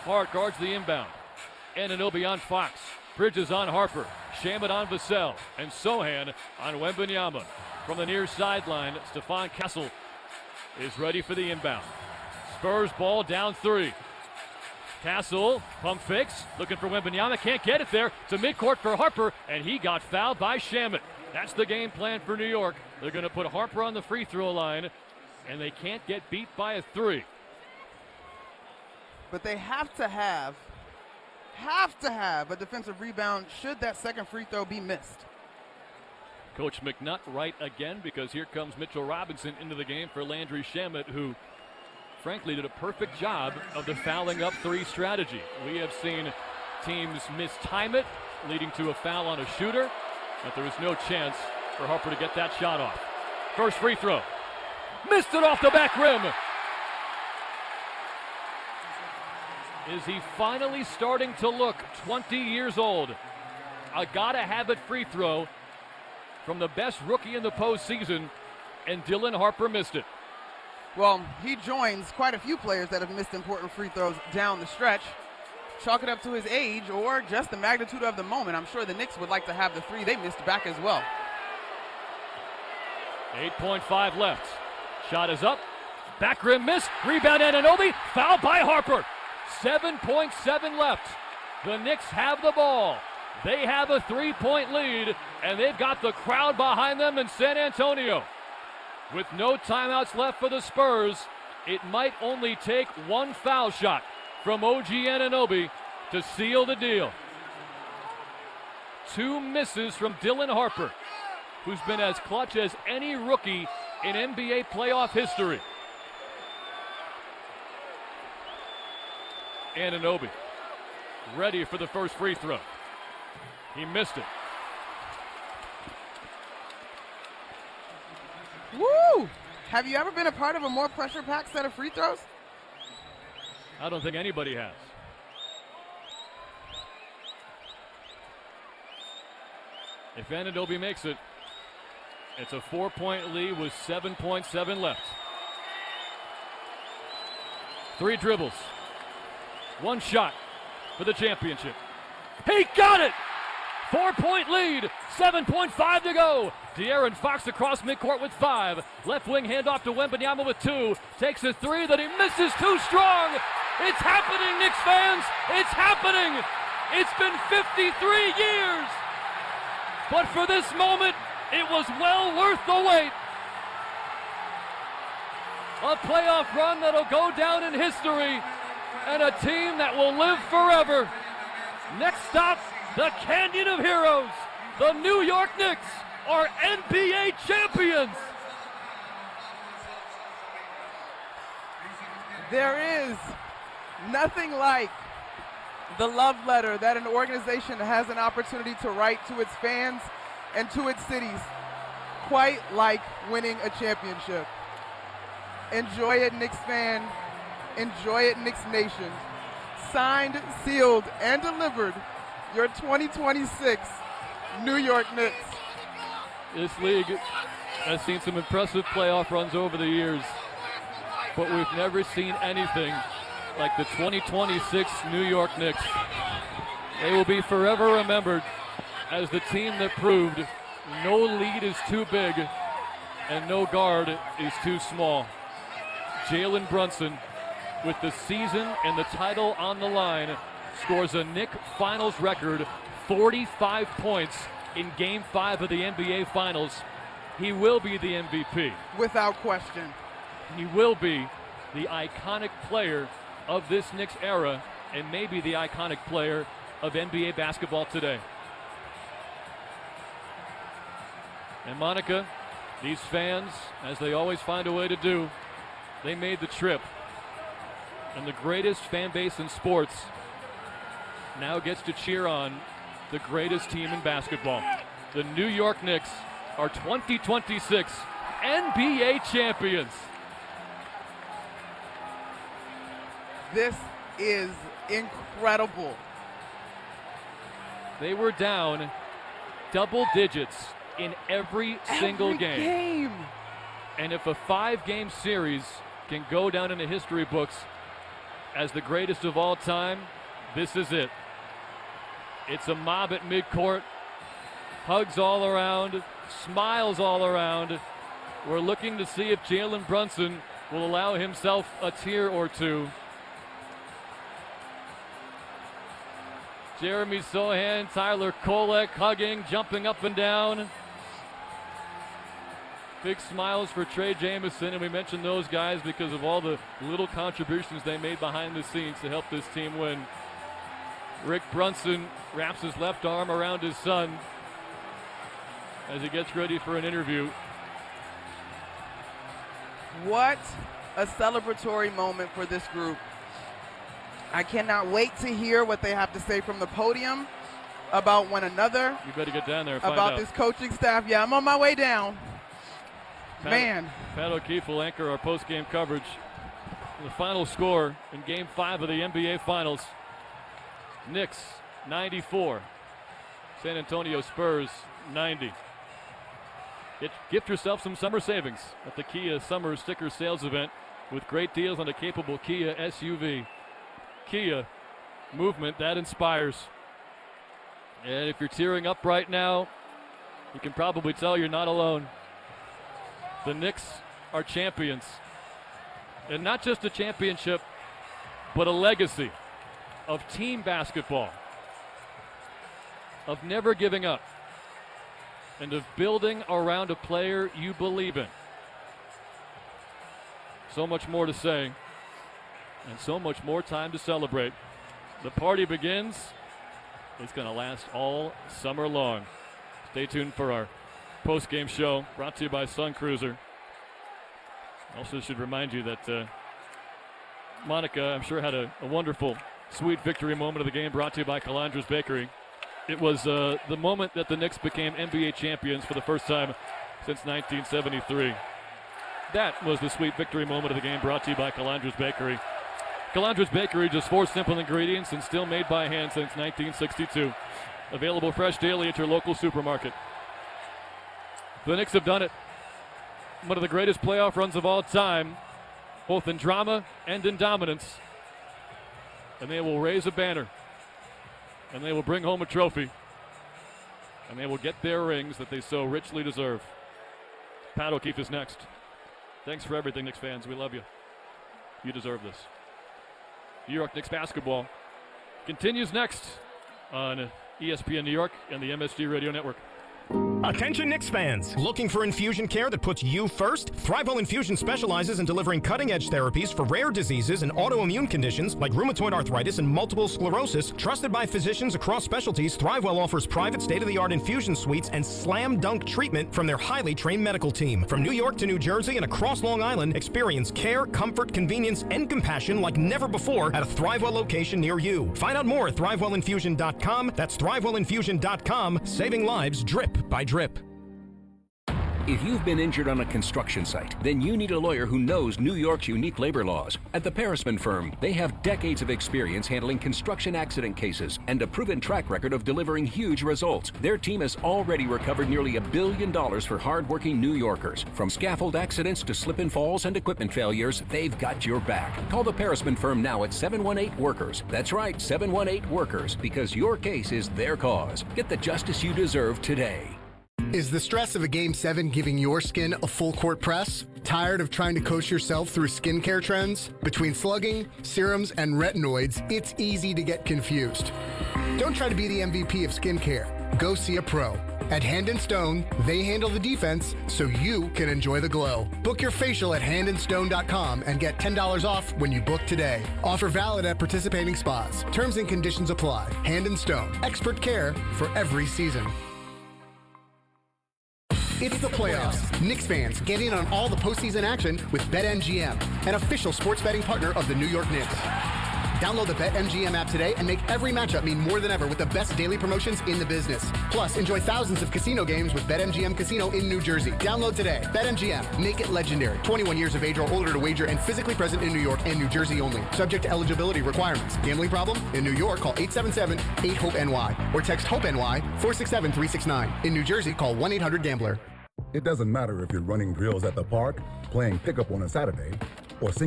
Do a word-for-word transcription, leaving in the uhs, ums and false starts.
Hart guards the inbound. Anunoby on Fox. Bridges on Harper. Shamet on Vassell. And Sohan on Wembanyama. From the near sideline, Stephon Castle is ready for the inbound. Spurs ball down three. Castle, pump fakes, looking for Wembanyama, can't get it there. To midcourt for Harper, and he got fouled by Shamet. That's the game plan for New York. They're going to put Harper on the free throw line, and they can't get beat by a three. But they have to have, have to have a defensive rebound should that second free throw be missed. Coach McNutt right again, because here comes Mitchell Robinson into the game for Landry Shamet, who frankly did a perfect job of the fouling up three strategy. We have seen teams mistime it, leading to a foul on a shooter, but there is no chance for Harper to get that shot off. First free throw. Missed it off the back rim. Is he finally starting to look twenty years old? A gotta have it free throw from the best rookie in the postseason, and Dylan Harper missed it. Well, he joins quite a few players that have missed important free throws down the stretch. Chalk it up to his age or just the magnitude of the moment. I'm sure the Knicks would like to have the three they missed back as well. eight point five left. Shot is up. Back rim miss. Rebound Anunoby. Fouled by Harper. seven point seven left. The Knicks have the ball. They have a three-point lead, and they've got the crowd behind them in San Antonio. With no timeouts left for the Spurs, it might only take one foul shot from O G Anunoby to seal the deal. Two misses from Dylan Harper, who's been as clutch as any rookie in N B A playoff history. Anunoby ready for the first free throw. He missed it. Woo! Have you ever been a part of a more pressure-packed set of free throws? I don't think anybody has. If Anunoby makes it, it's a four-point lead with seven point seven left. Three dribbles. One shot for the championship. He got it! Four-point lead, seven point five to go. De'Aaron Fox across midcourt with five. Left wing handoff to Wembanyama with two. Takes a three that he misses too strong. It's happening, Knicks fans. It's happening. It's been fifty-three years. But for this moment, it was well worth the wait. A playoff run that'll go down in history, and a team that will live forever. Next stop, the Canyon of Heroes. The New York Knicks are N B A champions. There is nothing like the love letter that an organization has an opportunity to write to its fans and to its cities, quite like winning a championship. Enjoy it, Knicks fan. Enjoy it, Knicks Nation. Signed, sealed, and delivered, your twenty twenty-six New York Knicks. This league has seen some impressive playoff runs over the years, but we've never seen anything like the twenty twenty-six New York Knicks. They will be forever remembered as the team that proved no lead is too big and no guard is too small. Jalen Brunson, with the season and the title on the line, scores a Knick Finals record, forty-five points in Game five of the N B A Finals. He will be the M V P. Without question. He will be the iconic player of this Knicks era, and maybe the iconic player of N B A basketball today. And Monica, these fans, as they always find a way to do, they made the trip. And the greatest fan base in sports now gets to cheer on the greatest team in basketball. The New York Knicks are twenty twenty-six N B A champions. This is incredible. They were down double digits in every single Every game. game. And if a five-game series can go down in the history books, as the greatest of all time, this is it. It's a mob at midcourt, hugs all around, smiles all around. We're looking to see if Jalen Brunson will allow himself a tear or two. Jeremy Sohan, Tyler Kolek hugging, jumping up and down. Big smiles for Trey Jamison, and we mentioned those guys because of all the little contributions they made behind the scenes to help this team win. Rick Brunson wraps his left arm around his son as he gets ready for an interview. What a celebratory moment for this group. I cannot wait to hear what they have to say from the podium about one another. You better get down there and find about out. this coaching staff. Yeah, I'm on my way down. Pat, Man. Pat O'Keefe will anchor our post-game coverage. The final score in Game five of the N B A Finals. Knicks, ninety-four. San Antonio Spurs, ninety. Get, gift yourself some summer savings at the Kia Summer Sticker Sales Event with great deals on a capable Kia S U V. Kia, movement that inspires. And if you're tearing up right now, you can probably tell you're not alone. The Knicks are champions. And not just a championship, but a legacy of team basketball, of never giving up, and of building around a player you believe in. So much more to say, and so much more time to celebrate. The party begins. It's going to last all summer long. Stay tuned for our post-game show, brought to you by Sun Cruiser. Also should remind you that uh, Monica, I'm sure, had a, a wonderful, sweet victory moment of the game, brought to you by Calandra's Bakery. It was uh, the moment that the Knicks became N B A champions for the first time since nineteen seventy-three. That was the sweet victory moment of the game, brought to you by Calandra's Bakery. Calandra's Bakery, just four simple ingredients and still made by hand since nineteen sixty-two. Available fresh daily at your local supermarket. The Knicks have done it. One of the greatest playoff runs of all time, both in drama and in dominance. And they will raise a banner. And they will bring home a trophy. And they will get their rings that they so richly deserve. Pat O'Keefe is next. Thanks for everything, Knicks fans. We love you. You deserve this. New York Knicks basketball continues next on E S P N New York and the M S G Radio Network. Attention Knicks fans! Looking for infusion care that puts you first? Thrival Infusion specializes in delivering cutting-edge therapies for rare diseases and autoimmune conditions like rheumatoid arthritis and multiple sclerosis. Trusted by physicians across specialties, Thrival offers private state-of-the-art infusion suites and slam-dunk treatment from their highly trained medical team. From New York to New Jersey and across Long Island, experience care, comfort, convenience, and compassion like never before at a Thrival location near you. Find out more at thrival infusion dot com. That's thrival infusion dot com. Saving lives drip by drip. If you've been injured on a construction site, then you need a lawyer who knows New York's unique labor laws. At the Parisman Firm, they have decades of experience handling construction accident cases and a proven track record of delivering huge results. Their team has already recovered nearly a billion dollars for hardworking New Yorkers. From scaffold accidents to slip and falls and equipment failures, they've got your back. Call the Parisman Firm now at seven one eight workers. That's right, seven one eight workers, because your case is their cause. Get the justice you deserve today. Is the stress of a Game seven giving your skin a full court press? Tired of trying to coach yourself through skincare trends? Between slugging, serums, and retinoids, it's easy to get confused. Don't try to be the M V P of skincare. Go see a pro. At Hand and Stone, they handle the defense so you can enjoy the glow. Book your facial at hand and stone dot com and get ten dollars off when you book today. Offer valid at participating spas. Terms and conditions apply. Hand and Stone. Expert care for every season. It's the playoffs. Knicks fans, get in on all the postseason action with BetMGM, an official sports betting partner of the New York Knicks. Download the BetMGM app today and make every matchup mean more than ever with the best daily promotions in the business. Plus, enjoy thousands of casino games with BetMGM Casino in New Jersey. Download today. BetMGM. Make it legendary. twenty-one years of age or older to wager and physically present in New York and New Jersey only. Subject to eligibility requirements. Gambling problem? In New York, call eight seven seven, eight hope N Y or text HOPE-NY four six seven, three six nine. In New Jersey, call one eight hundred gambler. It doesn't matter if you're running drills at the park, playing pickup on a Saturday, or